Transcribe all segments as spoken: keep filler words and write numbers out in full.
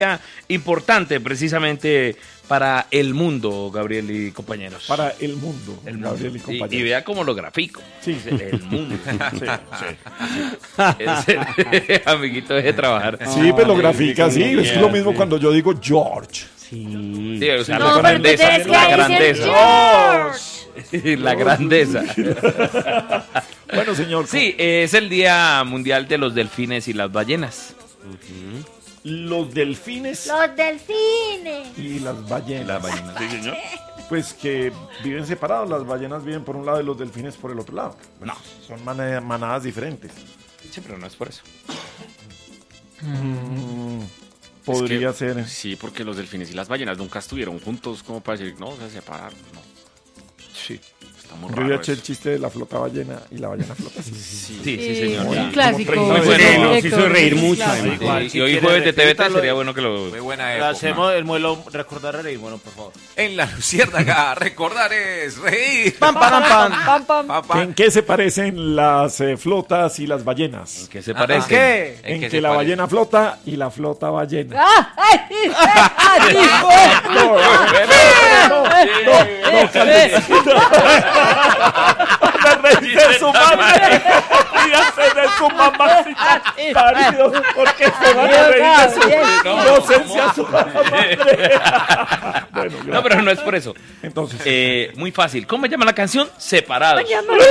importante precisamente para el mundo, Gabriel y compañeros. Para el mundo, el mundo. Gabriel y compañeros. Y, y vea cómo lo grafico. Sí, el mundo. Sí, sí. Ese, amiguito, deje de trabajar. Sí, pero lo grafica así. Es que lo mismo cuando yo digo George. Sí, sí, o sea, no, la grandeza. La grandeza. George. La grandeza. Bueno, señor. Sí, es el Día Mundial de los Delfines y las Ballenas. Uh-huh. Los delfines. Los delfines. Y las ballenas. Las ballenas, sí, señor. Pues que viven separados. Las ballenas viven por un lado y los delfines por el otro lado. Pues no. Son man- manadas diferentes. Sí, pero no es por eso. Mm, podría es que, ser. Sí, porque los delfines y las ballenas nunca estuvieron juntos como para decir, no, se separaron. No. Sí. Estamos Yo ya raros. eché el chiste de la flota ballena y la ballena flota. Sí, sí, sí, sí señor. Un Sí. clásico. Como Muy bueno, directo, nos hizo reír mucho, clásico. además. Igual, si y hoy quiere, jueves de T V T repítalo. sería bueno que lo... Muy buena Lo época. hacemos el muelo recordar a reír, bueno, por favor. En la Luciérnaga, recordar es reír. Pam, pam, pam, Pam, pam. Pa, pa. ¿En qué se parecen las eh, flotas y las ballenas? ¿En qué se Ah, parece? ¿Qué? En, qué que se la parece? ballena flota y la flota ballena. ¡Ah! ¡Ay! ¡Ay! No, no, no, no, cálmese. de su madre. Ríase de su mamacita parido, porque se van a reír de su No, inocencia ¿cómo? su madre. Bueno, No, gracias. pero no es por eso. Entonces, Eh, muy fácil. ¿Cómo se llama la canción? Separados.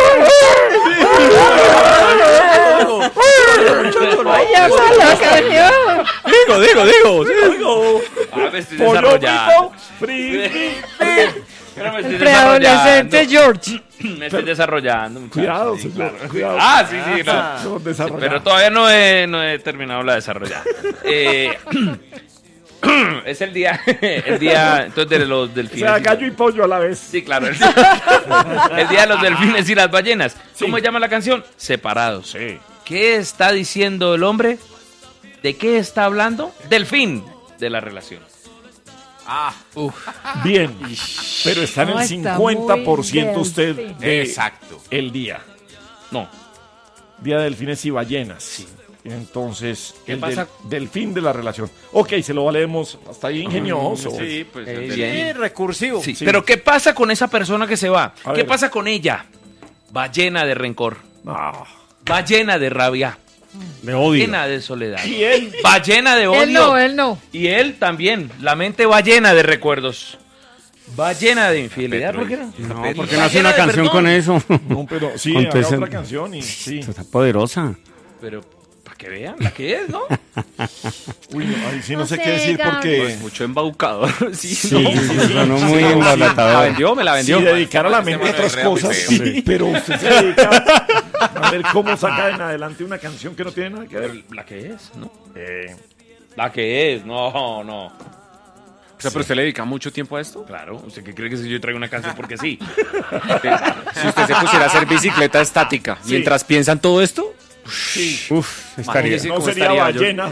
¡Vaya la canción! Digo, digo, digo. digo, Ah, me estoy pollo desarrollando. frito, friki. Pero me estoy Preadolescente desarrollando. George. Me estoy desarrollando, muchachos. Cuidado, Sí, señor, claro. cuidado. Ah, sí, sí, claro. Son desarrollados. Pero todavía no he, no he terminado la desarrollada. Eh, es el día, el día entonces de los O delfines. sea, gallo y pollo a la vez. Sí, claro. El día, el día de los delfines y las ballenas. ¿Cómo se llama la canción? Separados. Sí. ¿Qué está diciendo el hombre? ¿De qué está hablando? Del fin de la relación. Ah, Bien, pero está en No, el está cincuenta por ciento muy usted delfín. de exacto. el día. No. Día de delfines y ballenas. Sí. Entonces, ¿Qué el pasa? del, del fin de la relación. Ok, se lo valemos. Hasta ahí ingenioso. Sí, pues. Eh, el bien. Sí, recursivo. Sí, Sí. pero ¿qué pasa con esa persona que se va? A ¿Qué ver. pasa con ella? Va llena de rencor, Ah. va llena de rabia, De odio. llena de soledad, Y él, va llena de odio. Él no, él no. Y él también, la mente va llena de recuerdos, va llena de infidelidad. Petro, ¿Por qué no? No, Va porque no hace llena una de canción perdón. con eso. no, pero sí, Con haga todo ese- otra canción y sí. Está poderosa. Pero para que vean la que es, ¿no? Uy, no, ahí sí no, No sé sé, qué decir Gabriel. porque Pues mucho embaucado. Sí, Sí, ¿no? sí, sonó muy La embalatador. vendió, me la si vendió. dedicar a la Este mente a man otras es real muy cosas, feo. sí, pero usted se dedica a ver cómo saca en adelante una canción que no tiene nada que ver. Pero la que es, ¿no? Eh, La que es, no, no. O sea, pero usted le dedica mucho tiempo a esto. Claro, ¿usted qué cree que si yo traigo una canción porque sí? Si usted se pusiera a hacer bicicleta estática Sí. mientras piensan todo esto, sí, Uf, estaría. Sí, no ¿cómo sería estaría yo? ballena.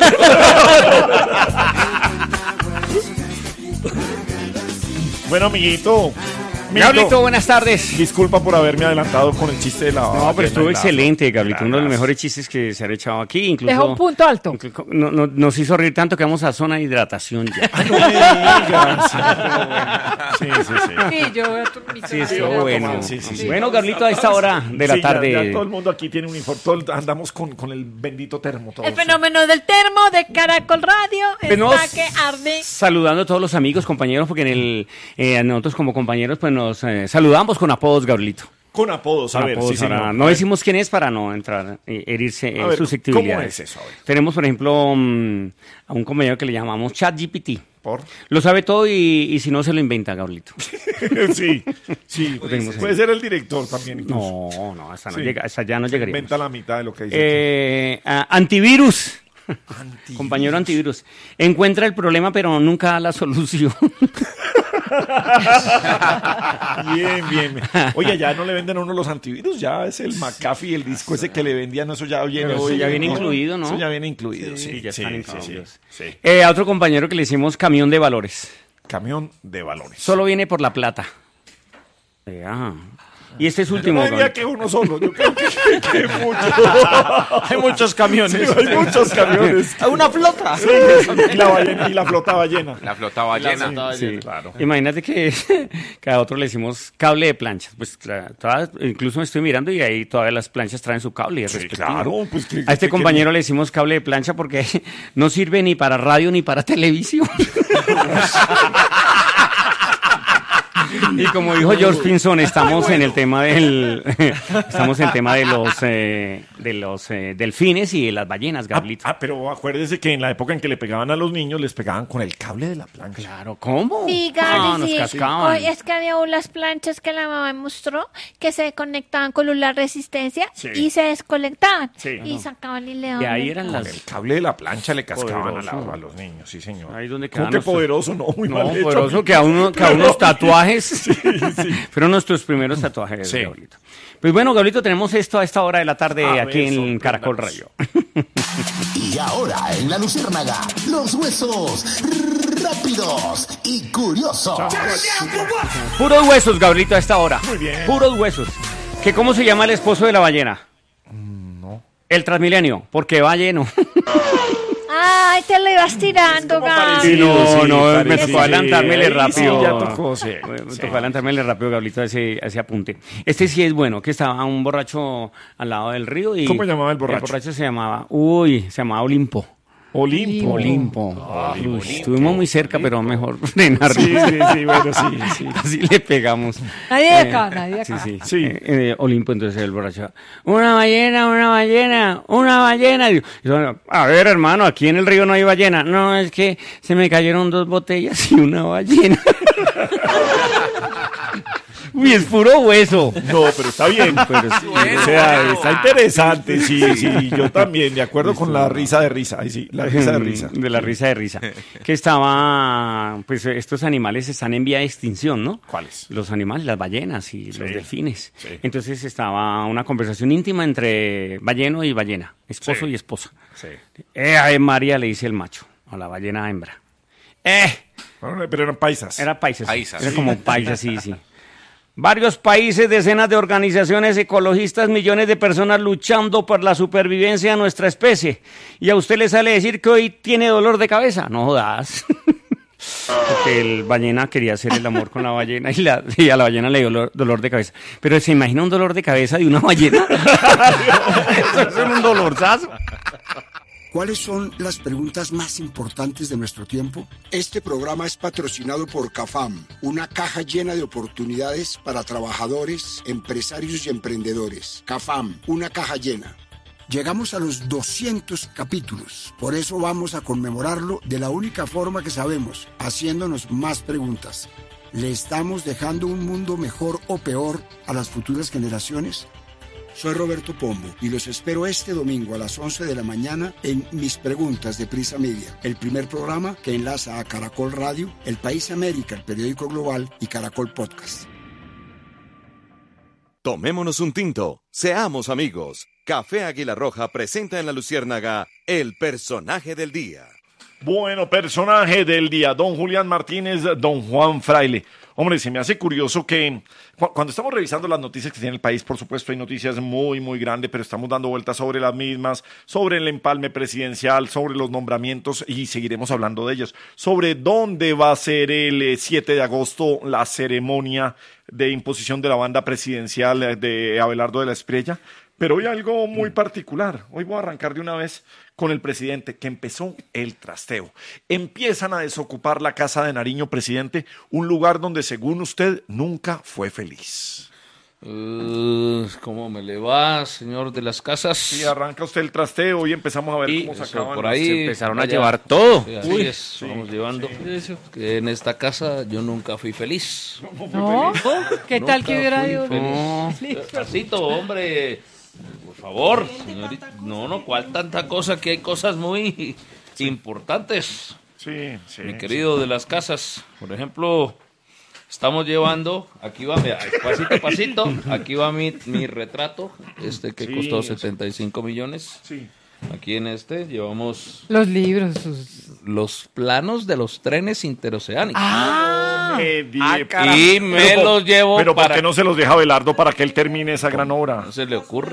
Bueno, amiguito. amiguito, Gablito, buenas tardes. disculpa por haberme adelantado con el chiste de la No, pero ballena estuvo y la- excelente, Gablito. Uno de los Gracias. mejores chistes que se ha echado aquí. Incluso, Deja un punto alto. incluso- no- no- nos hizo reír tanto que vamos a zona de hidratación ya. No me digas. Sí, sí, sí. Sí, yo veo tu mi Sí, sonrisa. estuvo bueno. Sí, sí, sí. Bueno, Gablito, a esta hora de la Sí, ya- tarde. Ya, todo el mundo aquí tiene un informe. todo- andamos con, con el bendito termo. todos. El fenómeno del termo de Caracol Radio Pues está nos- que arde. Saludando a todos los amigos, compañeros, porque en el eh, nosotros como compañeros pues nos eh, saludamos con apodos, Gabrielito. Con apodos, a Con ver, apodos, sí, ahora, señor. no decimos quién es para no entrar, eh, herirse A en ver, susceptibilidades. ¿cómo es eso? A ver. Tenemos, por ejemplo, mm, a un compañero que le llamamos ChatGPT. ¿Por? Lo sabe todo y, y si no se lo inventa, Gabrielito. sí, sí. tenemos Puede ser el director también. incluso. No, no, hasta, no Sí. llega, hasta ya no llegaríamos. Inventa la mitad de lo que dice. Eh, ah, antivirus. Compañero antivirus. Encuentra el problema, pero nunca da la solución. Bien, bien. Oye, ya no le venden a uno los antivirus, ya es el McAfee, el disco ese que le vendían, eso ya viene. Pero eso ya viene ¿no? incluido, ¿no? Eso ya viene incluido, sí. Sí, ya están sí, incluidos. sí, sí. Eh, a otro compañero que le hicimos camión de valores. Camión de valores. Solo viene por la plata. Eh, ah. Y este es Yo último. no diría Gabriel. que uno solo, yo creo que, que muchos. Hay muchos camiones. Sí, hay muchos camiones. Una flota. Sí, y, la ballena, y la flota ballena. La flota ballena. Sí, claro. Imagínate que cada otro le decimos cable de planchas. Pues tra- todas- incluso me estoy mirando y ahí todavía las planchas traen su cable. Sí, respectivo. claro. Pues, que- A este que- compañero le decimos cable de plancha porque no sirve ni para radio ni para televisión. Y como dijo George Pinson, estamos en el tema del estamos en el tema de los eh, de los eh, delfines y de las ballenas, Ah, Gablito. ah, pero acuérdese que en la época en que le pegaban a los niños, les pegaban con el cable de la plancha. Claro, ¿cómo? Sí, Ah, Gary, nos sí. cascaban. Oye, es que había unas planchas que la mamá me mostró que se conectaban con la resistencia Sí. y se desconectaban. Sí. Y sacaban y le daban. Y ahí el- eran Con las el cable de la plancha le cascaban a, la- Poderoso. a los niños, sí, señor. Ahí donde ¿Cómo quedan que nuestros- poderoso? No, muy No, mal hecho. poderoso que a uno, que a unos tatuajes. sí. Fueron nuestros primeros tatuajes, Sí. Gablito. Pues bueno, Gablito, tenemos esto a esta hora de la tarde A aquí ver, en Caracol sorpréndanos. Radio. Y ahora en la Luciérnaga, los huesos rápidos y curiosos. Puros huesos, Gablito, a esta hora. Muy bien. Puros huesos. ¿Que cómo se llama el esposo de la ballena? No. El Transmilenio, porque va lleno. Ay, te lo ibas tirando, como Gary. parecido. no, sí, no, me parecido. tocó adelantármele Ahí rápido. sí, ya tocó, sí. Me Sí. tocó adelantármele rápido, Gablito, a ese, a ese apunte. Este sí es bueno, que estaba un borracho al lado del río y... ¿Cómo llamaba el borracho? El borracho se llamaba, uy, se llamaba Olimpo. Olimpo. Olimpo. Uy, estuvimos muy cerca, pero mejor frenar. Sí, sí, sí, bueno, sí, sí. Así le pegamos. Nadie de acá, nadie de Sí, acá. sí. Sí. Eh, eh, Olimpo, entonces el borracho. Una ballena, una ballena, una ballena. Y yo, a ver, hermano, aquí en el río no hay ballena. No, es que se me cayeron dos botellas y una ballena. Uy, es puro hueso. No, pero está bien. Pero sí. O sea, está interesante, sí, sí, yo también, de acuerdo con la risa de risa, ahí sí, la risa de risa. De la risa de risa. Que estaba, pues estos animales están en vía de extinción, ¿no? ¿Cuáles? Los animales, las ballenas y los delfines. sí. Entonces estaba una conversación íntima entre balleno y ballena, esposo Sí. y esposa. Sí. Eh, Ave María, le dice el macho a la ballena hembra. Eh, Bueno, pero eran paisas. era paisa. sí. Paisa, Era sí. como paisa, sí, sí. Varios países, decenas de organizaciones ecologistas, millones de personas luchando por la supervivencia de nuestra especie. Y a usted le sale decir que hoy tiene dolor de cabeza. No jodas. Porque el ballena quería hacer el amor con la ballena y, la, y a la ballena le dio dolor, dolor de cabeza. Pero ¿se imagina un dolor de cabeza de una ballena? Eso es un dolorzazo. ¿Cuáles son las preguntas más importantes de nuestro tiempo? Este programa es patrocinado por CAFAM, una caja llena de oportunidades para trabajadores, empresarios y emprendedores. CAFAM, una caja llena. Llegamos a los doscientos capítulos, por eso vamos a conmemorarlo de la única forma que sabemos, haciéndonos más preguntas. ¿Le estamos dejando un mundo mejor o peor a las futuras generaciones? Soy Roberto Pombo y los espero este domingo a las once de la mañana en Mis Preguntas de Prisa Media, el primer programa que enlaza a Caracol Radio, El País América, el periódico global y Caracol Podcast. Tomémonos un tinto, seamos amigos. Café Águila Roja presenta en La Luciérnaga el personaje del día. Bueno, personaje del día, don Julián Martínez, don Juan Fraile. Hombre, se me hace curioso que cu- cuando estamos revisando las noticias que tiene el país, por supuesto hay noticias muy, muy grandes, pero estamos dando vueltas sobre las mismas, sobre el empalme presidencial, sobre los nombramientos y seguiremos hablando de ellos, sobre dónde va a ser el eh, siete de agosto la ceremonia de imposición de la banda presidencial eh, de Abelardo de la Espriella. Pero hoy algo muy particular. Hoy voy a arrancar de una vez con el presidente, que empezó el trasteo. Empiezan a desocupar la Casa de Nariño, presidente, un lugar donde, según usted, nunca fue feliz. Uh, ¿Cómo me le va, señor de las casas? Sí, arranca usted el trasteo y empezamos a ver Y cómo se eso, acaban por las- ahí se empezaron a vaya. llevar todo. Sí, así Uy, es, sí, vamos llevando. Que en esta casa yo nunca fui feliz. ¿No? ¿Qué tal Nunca que hubiera fui ido? feliz. Despacito, hombre. Por favor, señorita. No, no, ¿cuál tanta cosa? Que hay cosas muy importantes. Sí, sí. Mi querido de las casas, por ejemplo, estamos llevando, aquí va, mira, pasito a pasito, aquí va mi, mi retrato, este que Sí, costó eso. setenta y cinco millones. Sí. Aquí en este llevamos Los libros. sus- los planos de los trenes interoceánicos. Ah, Eh, di- Ah, y me pero, los llevo Pero ¿por para... qué no se los deja Belardo para que él termine esa gran obra? No se le ocurre.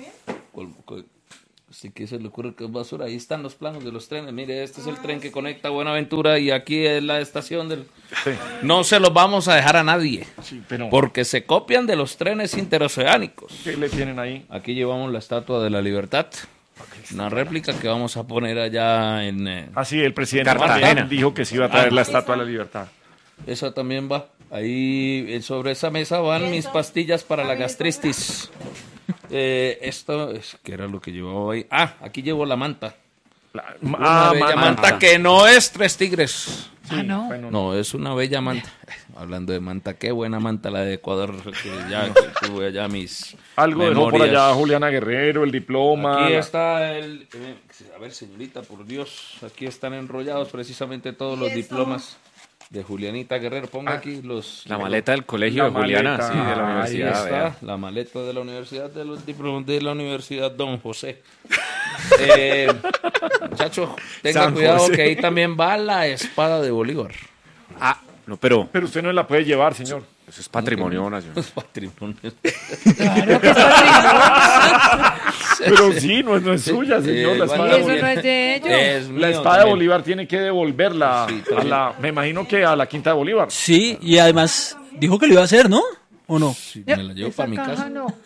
Sí, que se le ocurre que es basura. Ahí están los planos de los trenes. Mire, este es el tren que conecta Buenaventura y aquí es la estación del... Sí. No se los vamos a dejar a nadie. Sí, pero Porque se copian de los trenes interoceánicos. ¿qué le tienen ahí? Aquí llevamos la Estatua de la Libertad. Una réplica que vamos a poner allá en... eh, Ah, sí, el presidente Cartagena. también dijo que se iba a traer Ah, la Estatua de la Libertad. Esa también va. Ahí eh, sobre esa mesa van mis pastillas para la gastritis. Eh, esto es que era lo que llevaba ahí. Ah, aquí llevo la manta. La- Una ah, bella manta. manta que no es Tres Tigres. Ah, no. Bueno, No, es una bella manta. Hablando de manta, qué buena manta la de Ecuador. Que ya que tuve allá mis algo dejó por memorias. allá Juliana Guerrero, el diploma. Aquí la- está el... eh, a ver, señorita, por Dios. Aquí están enrollados precisamente todos los diplomas de Julianita Guerrero. Ponga aquí los... La maleta del colegio La de Juliana, maleta. sí, de la Ahí Ahí universidad. está, vea. la maleta de la universidad, de los diplomas de la Universidad Don José. Eh, muchachos, tenga San cuidado José. que ahí también va la espada de Bolívar. Ah, no, pero Pero usted no la puede llevar, señor. eso es patrimonio nacional. Los patrimonios. Claro que es patrimonio. Pero sí, no es, no es suya, señor. Eh, La igual espada, Y de eso Bolívar, no es de ellos. Es la mío espada de también. Bolívar tiene que devolverla Sí, a también. la, me imagino que a la Quinta de Bolívar. Sí, y además dijo que lo iba a hacer, ¿no? ¿O no? Sí, me la llevo Esa para mi caja casa. no.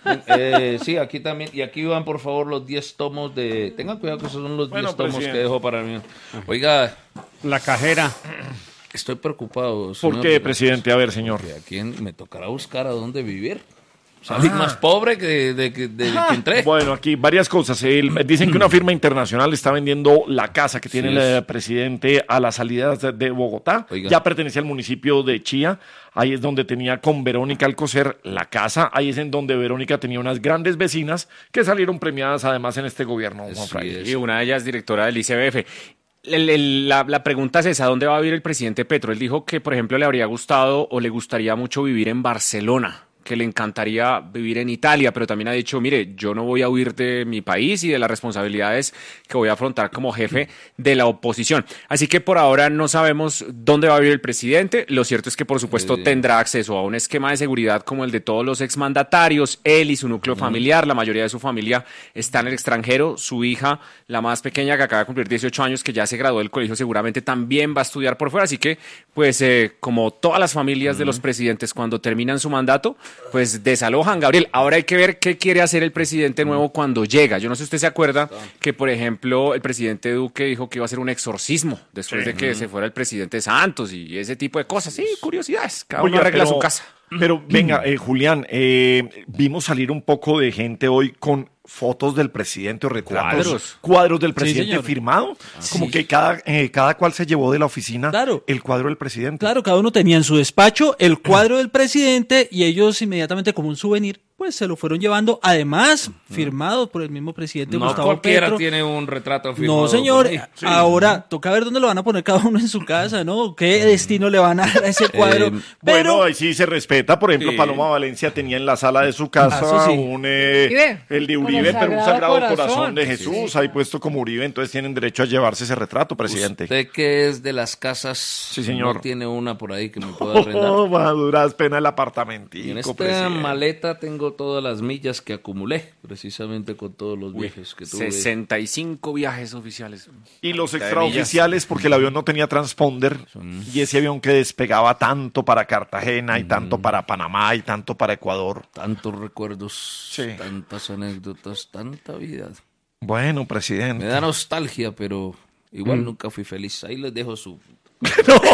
Eh, sí, aquí también. Y aquí van, por favor, los diez tomos de... Tengan cuidado que esos son los Bueno, diez tomos presidente. que dejo para mí. Oiga, La cajera. estoy preocupado. ¿Por señor, qué, presidente? A ver, señor. que a quién me tocará buscar a dónde vivir. Salí más pobre que de, de, que- de que entré. Bueno, aquí varias cosas. El- dicen que una firma internacional está vendiendo la casa que tiene Sí, el es. eh, presidente a las salidas de, de Bogotá. Oiga. Ya pertenece al municipio de Chía. Ahí es donde tenía con Verónica Alcocer la casa. Ahí es en donde Verónica tenía unas grandes vecinas que salieron premiadas además en este gobierno, Juan Así Fraile. es. Y una de ellas directora del I C B F. El- el- la, la pregunta es esa, ¿dónde va a vivir el presidente Petro? Él dijo que, por ejemplo, le habría gustado o le gustaría mucho vivir en Barcelona, que le encantaría vivir en Italia, pero también ha dicho, mire, yo no voy a huir de mi país y de las responsabilidades que voy a afrontar como jefe de la oposición. Así que por ahora no sabemos dónde va a vivir el presidente. Lo cierto es que, por supuesto, Sí. tendrá acceso a un esquema de seguridad como el de todos los exmandatarios, él y su núcleo familiar. La mayoría de su familia está en el extranjero. Su hija, la más pequeña, que acaba de cumplir dieciocho años, que ya se graduó del colegio, seguramente también va a estudiar por fuera. Así que, pues, eh, como todas las familias de los presidentes, cuando terminan su mandato, pues desalojan, Gabriel. Ahora hay que ver qué quiere hacer el presidente nuevo cuando llega. Yo no sé si usted se acuerda que, por ejemplo, el presidente Duque dijo que iba a hacer un exorcismo después de que se fuera el presidente Santos y ese tipo de cosas. Sí, curiosidades. Cada uno Oiga, arregla pero- su casa. Pero venga, eh, Julián, eh, vimos salir un poco de gente hoy con fotos del presidente o retratos, Cuadros. cuadros del presidente señor. firmado, como que cada, eh, cada cual se llevó de la oficina Claro. el cuadro del presidente. Claro, cada uno tenía en su despacho el cuadro del presidente y ellos inmediatamente como un souvenir, pues se lo fueron llevando, además firmado por el mismo presidente No Gustavo cualquiera Petro. tiene un retrato firmado. No, señor, por mí. ahora toca ver dónde lo van a poner cada uno en su casa, ¿no? ¿Qué destino le van a dar a ese cuadro? Eh, Pero Bueno, ahí sí se respeta. Por ejemplo, Sí. Paloma Valencia tenía en la sala de su casa Ah, eso sí. un eh, Uribe. el de Como Uribe, pero un Sagrado sagrado corazón, Corazón. de Jesús ahí puesto como Uribe. Entonces tienen derecho a llevarse ese retrato, presidente. Usted que es de las casas, Sí, señor. no tiene una por ahí que me pueda arrendar. Oh, maduras pena el Y en apartamentico, esta presidente. maleta tengo todas las millas que acumulé, precisamente con todos los viajes que tuve. sesenta y cinco viajes oficiales. Y los de extraoficiales, porque el avión no tenía transponder, y ese avión que despegaba tanto para Cartagena, y tanto para Panamá, y tanto para Ecuador. Tantos recuerdos, Sí. tantas anécdotas, tanta vida. Bueno, Me presidente. da nostalgia, pero igual nunca fui feliz. Ahí les dejo su... No,